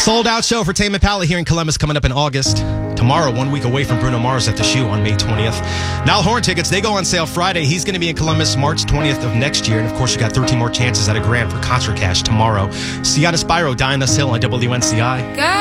Sold out show for Tame Impala here in Columbus coming up in August. Tomorrow, 1 week away from Bruno Mars at the Shoe on May 20th. Niall Horan tickets, they go on sale Friday. He's going to be in Columbus March 20th of next year. And of course, you got 13 more chances at a grand for Concert Cash tomorrow. Ciara Spiro, Diana Hill on WNCI.